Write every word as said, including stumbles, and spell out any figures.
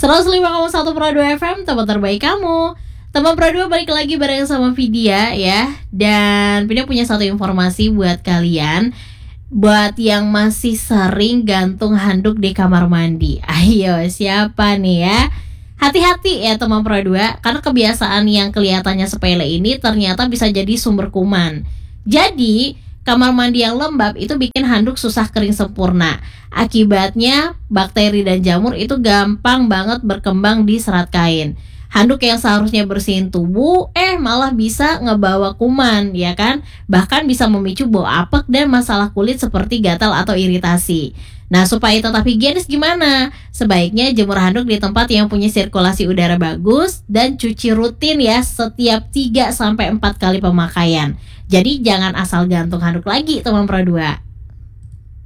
seratus lima koma satu Pro dua F M, teman terbaik kamu. Teman Pro dua balik lagi bareng sama Vidya ya. Dan Vidya punya satu informasi buat kalian, buat yang masih sering gantung handuk di kamar mandi. Ayo, siapa nih ya? Hati-hati ya teman Pro dua, karena kebiasaan yang kelihatannya sepele ini ternyata bisa jadi sumber kuman. Jadi, kamar mandi yang lembab itu bikin handuk susah kering sempurna. Akibatnya, bakteri dan jamur itu gampang banget berkembang di serat kain. Handuk yang seharusnya bersihin tubuh, eh malah bisa ngebawa kuman, ya kan? Bahkan bisa memicu bau apek dan masalah kulit seperti gatal atau iritasi. Nah, supaya tetap higienis gimana? Sebaiknya jemur handuk di tempat yang punya sirkulasi udara bagus dan cuci rutin ya setiap tiga sampai empat kali pemakaian. Jadi jangan asal gantung handuk lagi teman Pro dua.